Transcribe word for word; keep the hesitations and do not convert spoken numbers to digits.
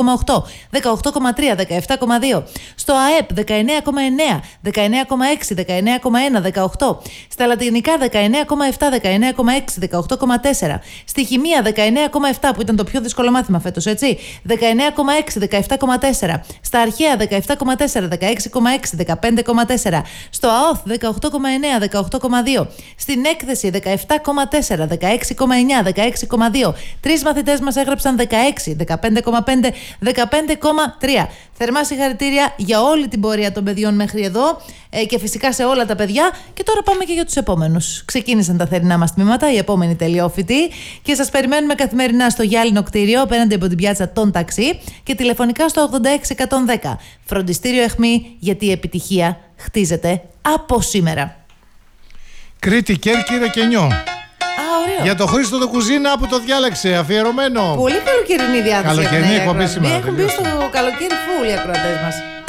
κόμμα οκτώ, δεκαοκτώ κόμμα τρία, δεκαεπτά κόμμα δύο. Στο ΑΕΠ δεκαεννέα κόμμα εννέα, δεκαεννέα κόμμα έξι, δεκαεννέα κόμμα ένα, δεκαοκτώ. Στα λατινικά δεκαεννέα κόμμα επτά, δεκαεννέα κόμμα έξι, δεκαοκτώ κόμμα τέσσερα. Στη χημεία δεκαεννέα κόμμα επτά, που ήταν το πιο δύσκολο μάθημα φέτος, έτσι. δεκαεννέα κόμμα έξι, δεκαεπτά κόμμα τέσσερα. Στα αρχαία δεκαεπτά κόμμα τέσσερα, δεκαέξι κόμμα έξι, δεκαπέντε κόμμα τέσσερα. Στο ΑΟΘ δεκαοκτώ κόμμα εννέα, δεκαοκτώ κόμμα δύο. Στην έκθεση δεκαεπτά κόμμα τέσσερα, δεκαέξι κόμμα εννέα, δεκαέξι κόμμα δύο. Τρεις μαθητές μας έγραψαν δεκαέξι, δεκαπέντε κόμμα πέντε, δεκαπέντε κόμμα τρία. Θερμά συγχαρητήρια για όλη την πορεία των παιδιών μέχρι εδώ ε, και φυσικά σε όλα τα παιδιά. Και τώρα πάμε και για τους επόμενους. Ξεκίνησαν τα θερινά μας τμήματα, οι επόμενοι τελειόφοιτοι, και σας περιμένουμε καθημερινά στο γυάλινο κτίριο απέναντι από την πιάτσα των ταξί και τηλεφωνικά στο ογδόντα έξι εκατόν δέκα. Φροντιστήριο Αιχμή, γιατί η επιτυχία χτίζεται από σήμερα. Κρήτη, Κέρκυρα και Νιώ. Για το Χρήστο το Κουζίνα που το διάλεξε, αφιερωμένο. Πολύ καλοκαιρινή διάθεση. Καλοκαιρινή εκπομπή σήμερα. Έχουν μπει στο καλοκαίρι φούλοι οι ακροατές μας.